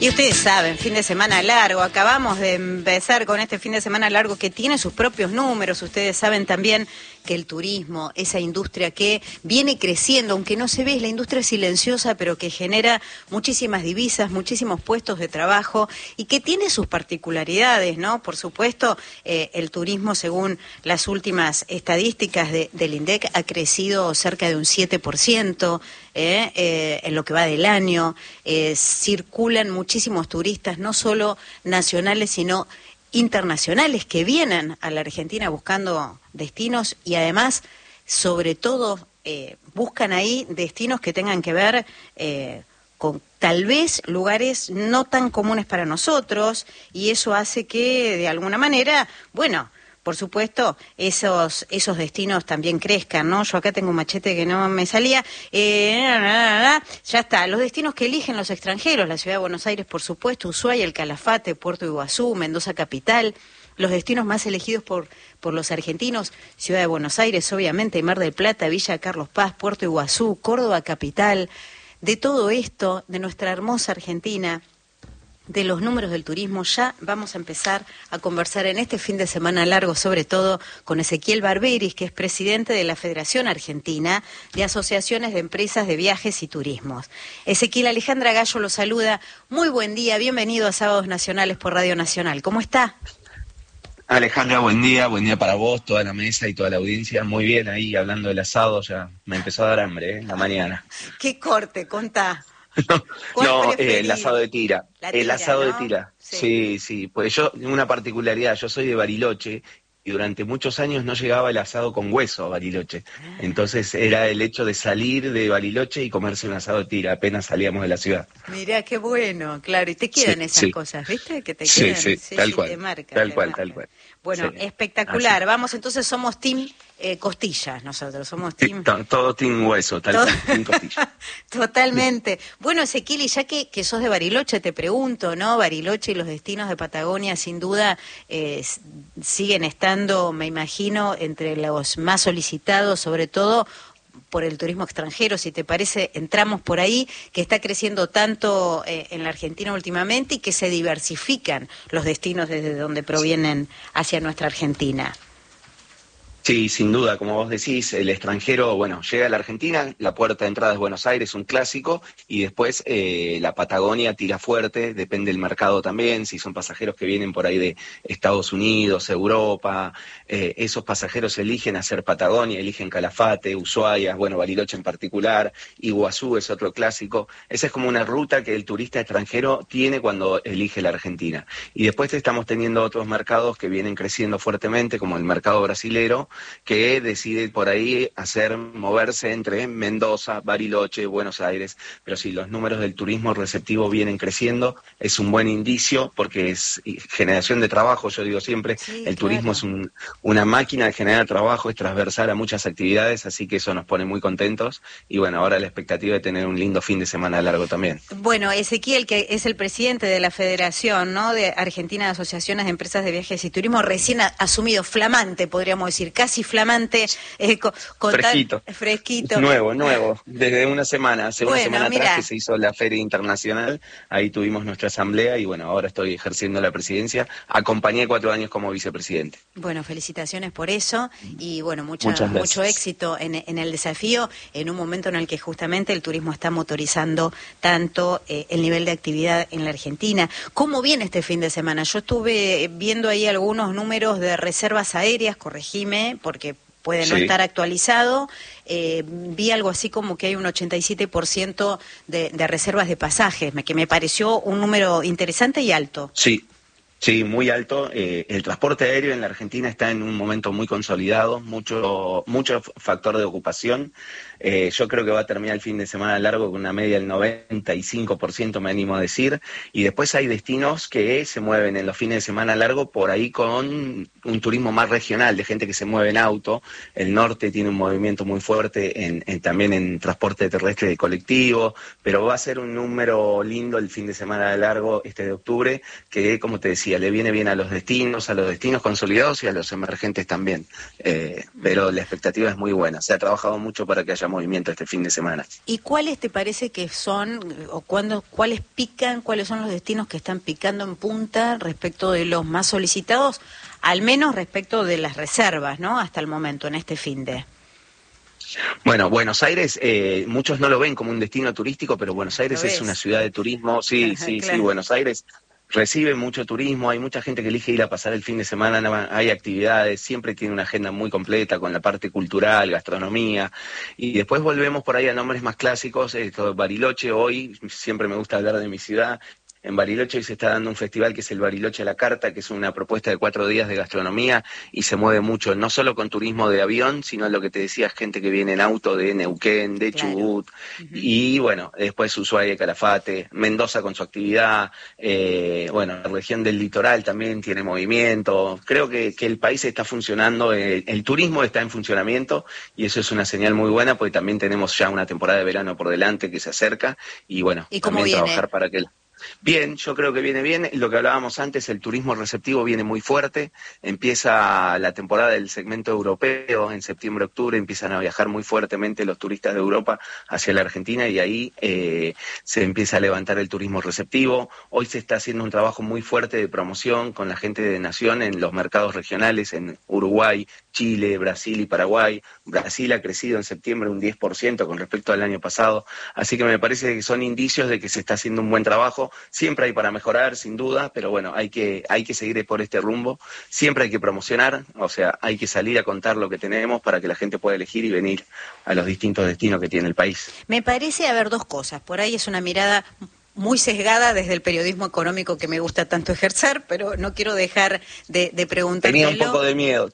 Y ustedes saben, fin de semana largo, acabamos de empezar con este fin de semana largo que tiene sus propios números. Ustedes saben también que el turismo, esa industria que viene creciendo, aunque no se ve, es la industria silenciosa, pero que genera muchísimas divisas, muchísimos puestos de trabajo y que tiene sus particularidades, ¿no? Por supuesto, el turismo, según las últimas estadísticas del INDEC, ha crecido cerca de un 7%, en lo que va del año. Circulan muchísimos turistas, no solo nacionales, sino internacionales, que vienen a la Argentina buscando destinos y además, sobre todo, buscan ahí destinos que tengan que ver con tal vez lugares no tan comunes para nosotros, y eso hace que, de alguna manera, bueno, por supuesto, esos destinos también crezcan, ¿no? Yo acá tengo un machete que no me salía. Ya está, los destinos que eligen los extranjeros, la Ciudad de Buenos Aires, por supuesto, Ushuaia, el Calafate, Puerto Iguazú, Mendoza Capital. Los destinos más elegidos por los argentinos, Ciudad de Buenos Aires, obviamente, Mar del Plata, Villa Carlos Paz, Puerto Iguazú, Córdoba Capital. De todo esto, de nuestra hermosa Argentina, de los números del turismo, ya vamos a empezar a conversar en este fin de semana largo, sobre todo con Ezequiel Barberis, que es presidente de la Federación Argentina de Asociaciones de Empresas de Viajes y Turismos. Ezequiel, Alejandra Gallo lo saluda. Muy buen día, bienvenido a Sábados Nacionales por Radio Nacional. ¿Cómo está? Alejandra, buen día para vos, toda la mesa y toda la audiencia. Muy bien, ahí hablando del asado, ya me empezó a dar hambre, la mañana. ¿Qué corte? Contá. No, el asado de tira. El asado, ¿no?, de tira. Sí. Sí, pues yo, una particularidad, yo soy de Bariloche y durante muchos años no llegaba el asado con hueso a Bariloche. Entonces era el hecho de salir de Bariloche y comerse un asado de tira, apenas salíamos de la ciudad. Mirá, qué bueno, claro, y te quedan esas cosas, ¿viste? Que te quedan, sí, tal cual, te marca, tal cual. Bueno, sí. Espectacular. Así. Vamos, entonces somos team costillas nosotros, somos team... Todo team hueso, tal cual, team costilla. Totalmente. Bueno, Ezequiel, y ya que sos de Bariloche, te pregunto, ¿no? Bariloche y los destinos de Patagonia, sin duda, siguen estando, me imagino, entre los más solicitados, sobre todo por el turismo extranjero. Si te parece, entramos por ahí, que está creciendo tanto en la Argentina últimamente y que se diversifican los destinos desde donde provienen hacia nuestra Argentina. Sí, sin duda, como vos decís, el extranjero, bueno, llega a la Argentina, la puerta de entrada es Buenos Aires, un clásico, y después la Patagonia tira fuerte, depende del mercado también, si son pasajeros que vienen por ahí de Estados Unidos, Europa, esos pasajeros eligen hacer Patagonia, eligen Calafate, Ushuaia, bueno, Bariloche en particular, Iguazú es otro clásico. Esa es como una ruta que el turista extranjero tiene cuando elige la Argentina. Y después estamos teniendo otros mercados que vienen creciendo fuertemente, como el mercado brasilero, que decide por ahí moverse entre Mendoza, Bariloche, Buenos Aires, pero si los números del turismo receptivo vienen creciendo, es un buen indicio porque es generación de trabajo, yo digo siempre, sí, el turismo es una máquina de generar trabajo, es transversal a muchas actividades, así que eso nos pone muy contentos y bueno, ahora la expectativa de tener un lindo fin de semana largo también. Bueno, Ezequiel, que es el presidente de la Federación, ¿no?, de Argentina de Asociaciones de Empresas de Viajes y Turismo, recién asumido, flamante, podríamos decir, casi flamante, fresquito. Nuevo, desde una semana, hace una semana atrás que se hizo la Feria Internacional, ahí tuvimos nuestra asamblea y bueno, ahora estoy ejerciendo la presidencia, acompañé 4 años como vicepresidente. Bueno, felicitaciones por eso y bueno, mucho éxito en el desafío, en un momento en el que justamente el turismo está motorizando tanto el nivel de actividad en la Argentina. ¿Cómo viene este fin de semana? Yo estuve viendo ahí algunos números de reservas aéreas, corregime, porque puede no estar actualizado, vi algo así como que hay un 87% de reservas de pasajes, que me pareció un número interesante y alto. Sí, muy alto. El transporte aéreo en la Argentina está en un momento muy consolidado, mucho factor de ocupación. Yo creo que va a terminar el fin de semana largo con una media del 95%, me animo a decir. Y después hay destinos que se mueven en los fines de semana largo por ahí con un turismo más regional, de gente que se mueve en auto. El norte tiene un movimiento muy fuerte también en transporte terrestre de colectivo, pero va a ser un número lindo el fin de semana largo de octubre, que, como te decía, le viene bien a los destinos consolidados y a los emergentes también. Pero la expectativa es muy buena. Se ha trabajado mucho para que haya movimiento este fin de semana. ¿Y cuáles te parece que son, o cuáles pican, cuáles son los destinos que están picando en punta respecto de los más solicitados, al menos respecto de las reservas, ¿no? Hasta el momento, en este fin de... Bueno, Buenos Aires, muchos no lo ven como un destino turístico, pero Buenos Aires es una ciudad de turismo, sí, Claro. Buenos Aires recibe mucho turismo, hay mucha gente que elige ir a pasar el fin de semana, hay actividades, siempre tiene una agenda muy completa con la parte cultural, gastronomía, y después volvemos por ahí a nombres más clásicos, Bariloche, hoy siempre me gusta hablar de mi ciudad. En Bariloche hoy se está dando un festival que es el Bariloche a la Carta, que es una propuesta de 4 días de gastronomía y se mueve mucho, no solo con turismo de avión, sino lo que te decía, gente que viene en auto de Neuquén, de Chubut, y bueno, después Ushuaia, Calafate, Mendoza con su actividad, bueno, la región del litoral también tiene movimiento. Creo que el país está funcionando, el turismo está en funcionamiento y eso es una señal muy buena porque también tenemos ya una temporada de verano por delante que se acerca y bueno, ¿Y cómo también viene? trabajar para que... Bien, yo creo que viene bien. Lo que hablábamos antes, el turismo receptivo viene muy fuerte. Empieza la temporada del segmento europeo en septiembre, octubre. Empiezan a viajar muy fuertemente los turistas de Europa hacia la Argentina y ahí se empieza a levantar el turismo receptivo. Hoy se está haciendo un trabajo muy fuerte de promoción con la gente de Nación en los mercados regionales en Uruguay, Chile, Brasil y Paraguay. Brasil ha crecido en septiembre un 10% con respecto al año pasado. Así que me parece que son indicios de que se está haciendo un buen trabajo. Siempre hay para mejorar, sin duda, pero bueno, hay que seguir por este rumbo. Siempre hay que promocionar, o sea, hay que salir a contar lo que tenemos para que la gente pueda elegir y venir a los distintos destinos que tiene el país. Me parece haber dos cosas. Por ahí es una mirada muy sesgada desde el periodismo económico que me gusta tanto ejercer, pero no quiero dejar de preguntártelo. Tenía un poco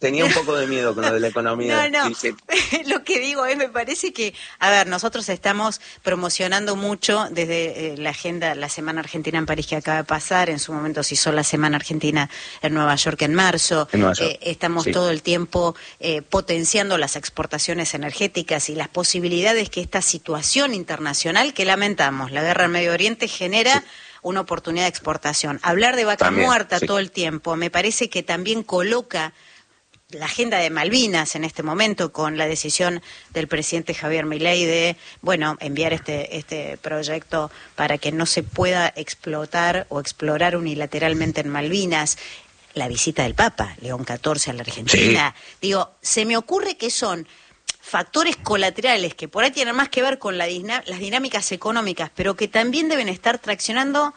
de miedo con lo de la economía. No, lo que digo es, me parece que, a ver, nosotros estamos promocionando mucho desde la agenda, la Semana Argentina en París que acaba de pasar, en su momento se hizo la Semana Argentina en Nueva York en marzo, estamos todo el tiempo potenciando las exportaciones energéticas y las posibilidades que esta situación internacional que lamentamos, la guerra en Medio Oriente, genera una oportunidad de exportación. Hablar de vaca muerta todo el tiempo me parece que también coloca la agenda de Malvinas en este momento con la decisión del presidente Javier Milei de, bueno, enviar este proyecto para que no se pueda explotar o explorar unilateralmente en Malvinas. La visita del Papa, León XIV, a la Argentina. Digo, se me ocurre que son factores colaterales que por ahí tienen más que ver con las dinámicas económicas, pero que también deben estar traccionando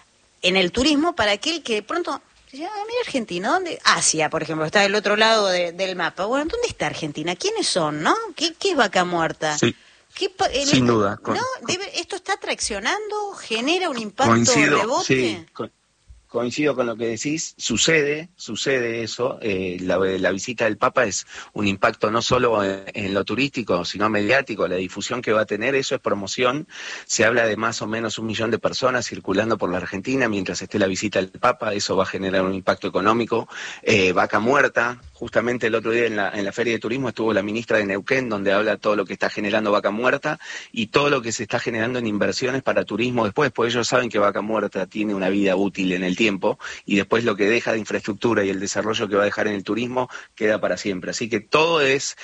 en el turismo para aquel que de pronto dice, mira Argentina, ¿dónde? Asia, por ejemplo, está del otro lado del mapa. Bueno, ¿dónde está Argentina? ¿Quiénes son, no? ¿Qué es vaca muerta? Sí. Sin duda. ¿Esto está traccionando? ¿Genera un impacto rebote? Sí, coincido con lo que decís, sucede eso, la visita del Papa es un impacto no solo en lo turístico, sino mediático, la difusión que va a tener, eso es promoción, se habla de más o menos 1 millón de personas circulando por la Argentina mientras esté la visita del Papa, eso va a generar un impacto económico, vaca muerta, justamente el otro día en la Feria de Turismo estuvo la ministra de Neuquén, donde habla todo lo que está generando vaca muerta y todo lo que se está generando en inversiones para turismo después, porque ellos saben que vaca muerta tiene una vida útil en el tiempo y después lo que deja de infraestructura y el desarrollo que va a dejar en el turismo queda para siempre. Así que todo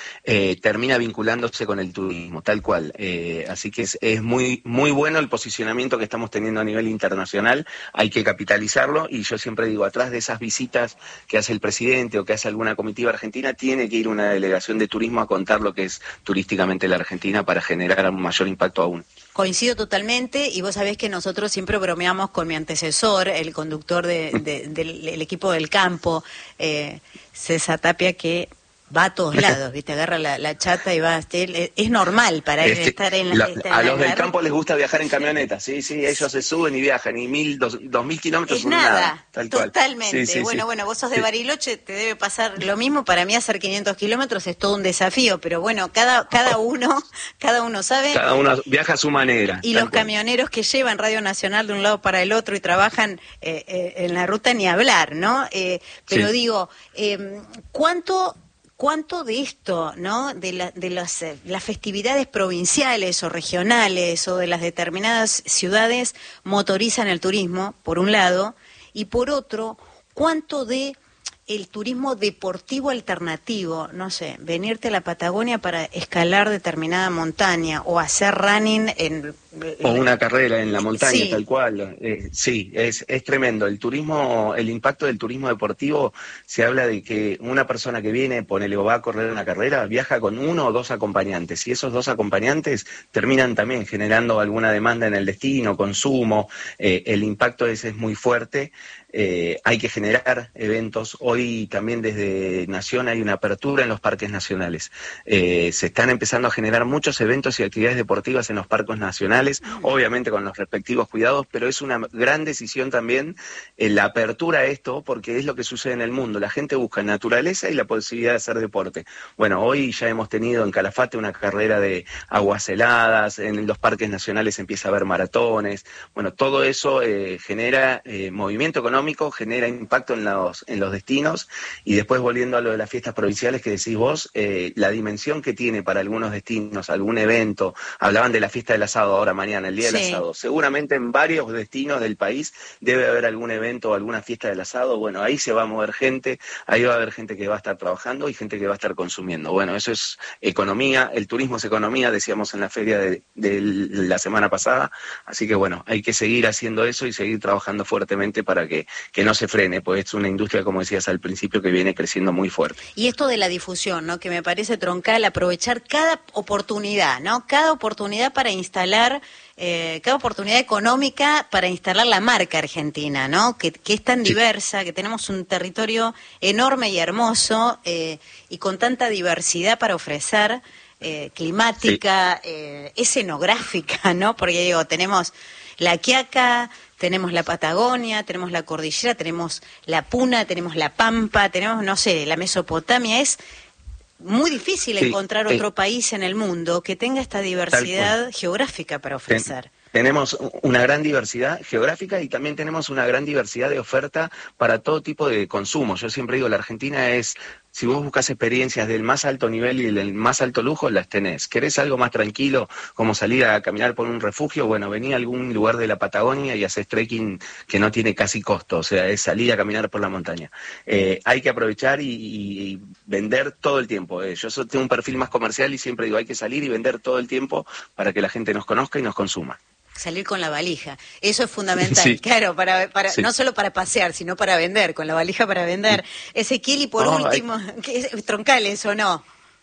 termina vinculándose con el turismo, tal cual. Así que es muy, muy bueno el posicionamiento que estamos teniendo a nivel internacional, hay que capitalizarlo y yo siempre digo, atrás de esas visitas que hace el presidente o que hace alguna comitiva argentina, tiene que ir una delegación de turismo a contar lo que es turísticamente la Argentina para generar un mayor impacto aún. Coincido totalmente y vos sabés que nosotros siempre bromeamos con mi antecesor, el conductor del equipo del campo, César Tapia, que va a todos lados, ¿viste? Agarra la chata y va, es normal para él estar en a los del campo les gusta viajar en camioneta, sí, ellos se suben y viajan, y 2.000 kilómetros son nada. Tal totalmente. Cual. Bueno, vos sos de Bariloche, te debe pasar lo mismo, para mí hacer 500 kilómetros es todo un desafío, pero bueno, cada uno sabe. Cada uno viaja a su manera. Y los camioneros que llevan Radio Nacional de un lado para el otro y trabajan en la ruta ni hablar, ¿no? Pero digo, ¿Cuánto de esto, no, de las festividades provinciales o regionales o de las determinadas ciudades motorizan el turismo, por un lado, y por otro, cuánto de el turismo deportivo alternativo, no sé, venirte a la Patagonia para escalar determinada montaña o hacer running en... O una carrera en la montaña, Sí. tal cual. Sí, es tremendo. El turismo, el impacto del turismo deportivo, se habla de que una persona que viene, ponele o va a correr una carrera, viaja con 1 o 2 acompañantes. Y esos 2 acompañantes terminan también generando alguna demanda en el destino, consumo. El impacto ese es muy fuerte. Hay que generar eventos. Hoy también desde Nación hay una apertura en los parques nacionales. Se están empezando a generar muchos eventos y actividades deportivas en los parques nacionales, obviamente con los respectivos cuidados, pero es una gran decisión también la apertura a esto, porque es lo que sucede en el mundo. La gente busca naturaleza y la posibilidad de hacer deporte. Bueno, hoy ya hemos tenido en Calafate una carrera de aguas heladas, en los parques nacionales empieza a haber maratones. Bueno, todo eso genera movimiento económico, genera impacto en los destinos. Y después, volviendo a lo de las fiestas provinciales que decís vos, la dimensión que tiene para algunos destinos, algún evento, hablaban de la fiesta del asado ahora mañana, el día del asado, seguramente en varios destinos del país debe haber algún evento o alguna fiesta del asado. Bueno, ahí se va a mover gente, ahí va a haber gente que va a estar trabajando y gente que va a estar consumiendo. Bueno, eso es economía, el turismo es economía, decíamos en la feria de la semana pasada, así que bueno, hay que seguir haciendo eso y seguir trabajando fuertemente para que no se frene, pues es una industria, como decías al principio, que viene creciendo muy fuerte. Y esto de la difusión, ¿no? Que me parece troncal, aprovechar cada oportunidad, ¿no? Cada oportunidad para instalar, cada oportunidad económica para instalar la marca argentina, ¿no? Que es tan diversa, que tenemos un territorio enorme y hermoso y con tanta diversidad para ofrecer, climática, escenográfica, ¿no? Porque digo, tenemos la Quiaca, tenemos la Patagonia, tenemos la cordillera, tenemos la Puna, tenemos la Pampa, tenemos, no sé, la Mesopotamia. Es muy difícil encontrar otro país en el mundo que tenga esta diversidad geográfica para ofrecer. Tenemos una gran diversidad geográfica y también tenemos una gran diversidad de oferta para todo tipo de consumo. Yo siempre digo, la Argentina es, si vos buscas experiencias del más alto nivel y del más alto lujo, las tenés. ¿Querés algo más tranquilo, como salir a caminar por un refugio? Bueno, vení a algún lugar de la Patagonia y haces trekking que no tiene casi costo, o sea, es salir a caminar por la montaña. Hay que aprovechar y vender todo el tiempo. Yo tengo un perfil más comercial y siempre digo, hay que salir y vender todo el tiempo para que la gente nos conozca y nos consuma. Salir con la valija, eso es fundamental, claro, para no solo para pasear, sino para vender, con la valija para vender. Ezequiel, y por último, ¿qué es troncal eso, no?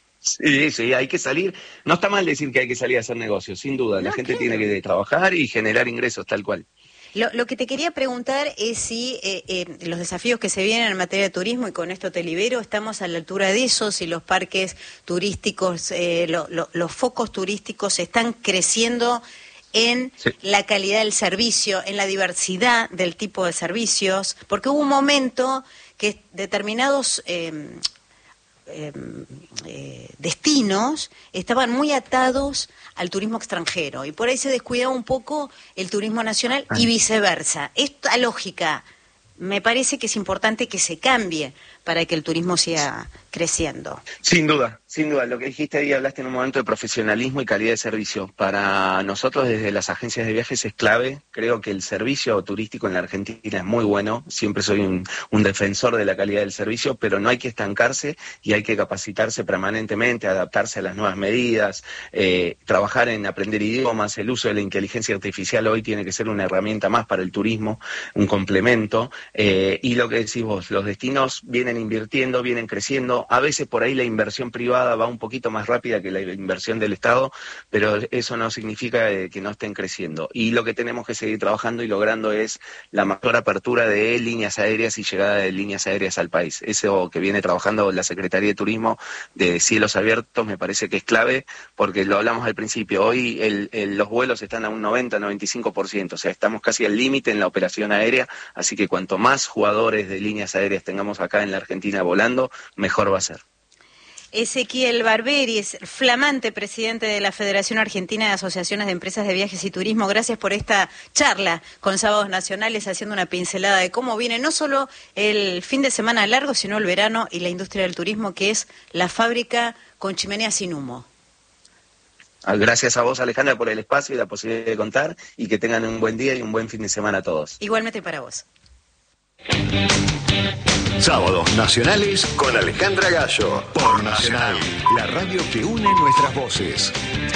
Sí, hay que salir. No está mal decir que hay que salir a hacer negocios, sin duda. La gente tiene que trabajar y generar ingresos, tal cual. Lo que te quería preguntar es si los desafíos que se vienen en materia de turismo, y con esto te libero, estamos a la altura de eso, si los parques turísticos, los focos turísticos están creciendo en la calidad del servicio, en la diversidad del tipo de servicios, porque hubo un momento que determinados destinos estaban muy atados al turismo extranjero y por ahí se descuidaba un poco el turismo nacional y viceversa. Esta lógica me parece que es importante que se cambie para que el turismo siga creciendo. Sin duda. Lo que dijiste ahí, hablaste en un momento de profesionalismo y calidad de servicio. Para nosotros desde las agencias de viajes es clave. Creo que el servicio turístico en la Argentina es muy bueno. Siempre soy un defensor de la calidad del servicio, pero no hay que estancarse y hay que capacitarse permanentemente, adaptarse a las nuevas medidas, trabajar en aprender idiomas. El uso de la inteligencia artificial hoy tiene que ser una herramienta más para el turismo, un complemento. Y lo que decís vos, los destinos vienen invirtiendo, vienen creciendo. A veces por ahí la inversión privada va un poquito más rápida que la inversión del Estado, pero eso no significa que no estén creciendo. Y lo que tenemos que seguir trabajando y logrando es la mayor apertura de líneas aéreas y llegada de líneas aéreas al país. Eso que viene trabajando la Secretaría de Turismo de cielos abiertos me parece que es clave, porque lo hablamos al principio. Hoy los vuelos están a un 90-95%, o sea, estamos casi al límite en la operación aérea, así que cuanto más jugadores de líneas aéreas tengamos acá en la Argentina volando, mejor va a ser. Ezequiel Barberi es flamante presidente de la Federación Argentina de Asociaciones de Empresas de Viajes y Turismo. Gracias por esta charla con Sábados Nacionales, haciendo una pincelada de cómo viene no solo el fin de semana largo, sino el verano y la industria del turismo, que es la fábrica con chimenea sin humo. Gracias a vos, Alejandra, por el espacio y la posibilidad de contar, y que tengan un buen día y un buen fin de semana a todos. Igualmente para vos. Sábados nacionales con Alejandra Gallo. Por Nacional, la radio que une nuestras voces.